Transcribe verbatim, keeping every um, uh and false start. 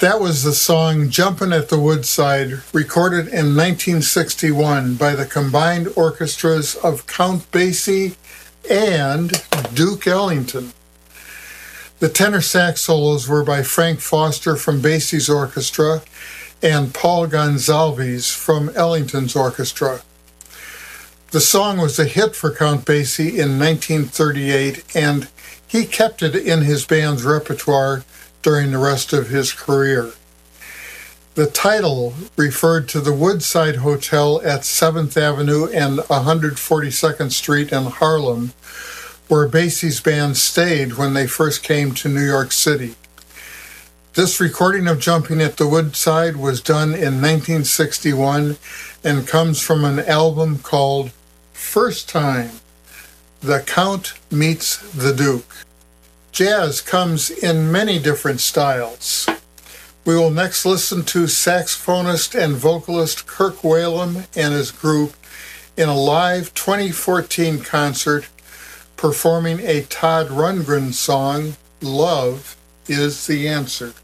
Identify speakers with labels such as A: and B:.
A: That was the song Jumpin' at the Woodside, recorded in nineteen sixty-one by the combined orchestras of Count Basie and Duke Ellington. The tenor sax solos were by Frank Foster from Basie's orchestra and Paul Gonsalves from Ellington's orchestra. The song was a hit for Count Basie in nineteen thirty-eight, and he kept it in his band's repertoire during the rest of his career. The title referred to the Woodside Hotel at seventh Avenue and one hundred forty-second Street in Harlem, where Basie's band stayed when they first came to New York City. This recording of Jumping at the Woodside was done in nineteen sixty-one and comes from an album called First Time, The Count Meets the Duke. Jazz comes in many different styles. We will next listen to saxophonist and vocalist Kirk Whalum and his group in a live twenty fourteen concert performing a Todd Rundgren song, Love is the Answer.